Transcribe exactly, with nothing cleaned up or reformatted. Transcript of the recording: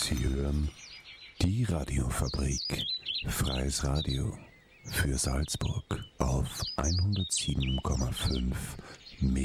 Sie hören die Radiofabrik, freies Radio für Salzburg auf hundertsieben Komma fünf